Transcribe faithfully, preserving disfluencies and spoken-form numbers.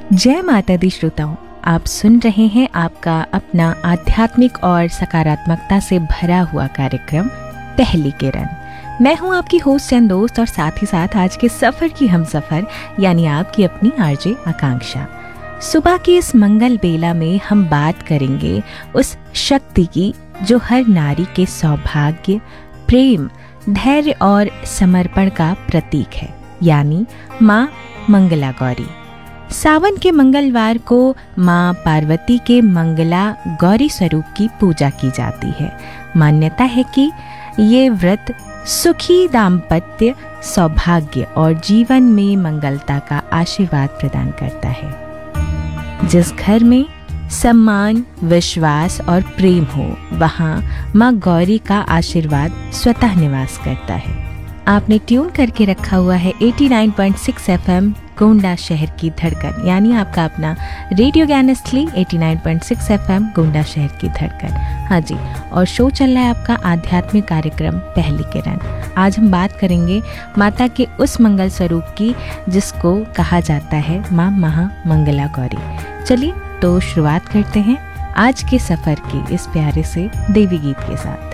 जय माता दी श्रोताओं, आप सुन रहे हैं आपका अपना आध्यात्मिक और सकारात्मकता से भरा हुआ कार्यक्रम पहली किरण। मैं हूं आपकी होस्ट एंड दोस्त और साथ ही साथ आज के सफर की हमसफर यानी आपकी अपनी आरजे आकांक्षा। सुबह की इस मंगल बेला में हम बात करेंगे उस शक्ति की जो हर नारी के सौभाग्य, प्रेम, धैर्य और समर्पण का प्रतीक है, यानी माँ मंगला गौरी। सावन के मंगलवार को माँ पार्वती के मंगला गौरी स्वरूप की पूजा की जाती है। मान्यता है कि ये व्रत सुखी दाम्पत्य, सौभाग्य और जीवन में मंगलता का आशीर्वाद प्रदान करता है। जिस घर में सम्मान, विश्वास और प्रेम हो, वहाँ माँ गौरी का आशीर्वाद स्वतः निवास करता है। आपने ट्यून करके रखा हुआ है नवासी पॉइंट छह एफएम गोंडा शहर की धड़कन, यानी आपका अपना रेडियो ज्ञानस्थली नवासी पॉइंट छह एफएम गोंडा शहर की धड़कन। हाँ जी, और शो चल रहा है आपका आध्यात्मिक कार्यक्रम पहली किरण। आज हम बात करेंगे माता के उस मंगल स्वरूप की जिसको कहा जाता है माँ महामंगला गौरी। चलिए तो शुरुआत करते हैं आज के सफर की इस प्यारे से देवी गीत के साथ।